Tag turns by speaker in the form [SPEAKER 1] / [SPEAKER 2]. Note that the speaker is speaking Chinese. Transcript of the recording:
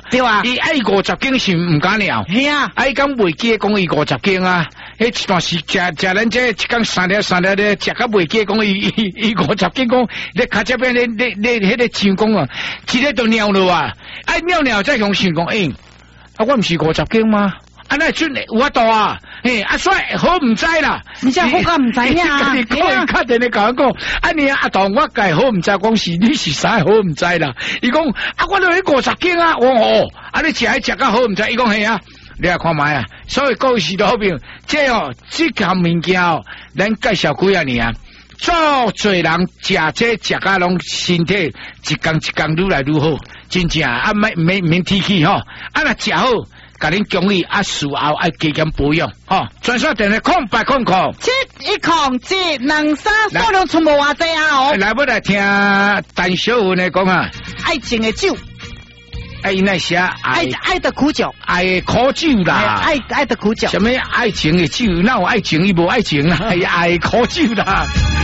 [SPEAKER 1] 对啊，
[SPEAKER 2] 伊爱50斤是唔敢了。
[SPEAKER 1] 系啊，
[SPEAKER 2] 伊讲袂记讲伊50斤啊，迄一段时食咱这一天3粒咧，食到袂记讲伊50斤讲，咧卡这边咧迄个钱讲啊，一日都尿了啊，尿再向想讲，我唔是50斤吗？那准有法度啊！所以好唔知啦，
[SPEAKER 1] 你真好我唔知呀。
[SPEAKER 2] 你讲确定你讲你阿大我计好唔知，讲是你是啥好唔知啦。伊讲我都去50斤啊，你食到好唔知？伊讲系啊，你来看卖啊。所以各位是好朋友，这项物件咱介绍几啊年啊，做侪人食这甲拢身体一天愈来愈好，真正免提起吼，若食好。甲恁建议事后爱加减保养，专线电话0800
[SPEAKER 1] 710723数量全部偌济啊！
[SPEAKER 2] 来要来听陈小云的讲啊，
[SPEAKER 1] 爱情的酒，
[SPEAKER 2] 那写
[SPEAKER 1] 爱的苦酒，
[SPEAKER 2] 爱的苦酒啦，
[SPEAKER 1] 爱的苦酒，
[SPEAKER 2] 什么爱情的酒？那有爱情伊无爱情啦，爱苦酒啦。